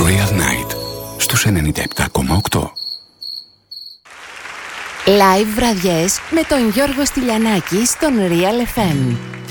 Real Night στους 97,8. Live βραδιές με τον Γιώργο Στυλιανάκη στον Real FM.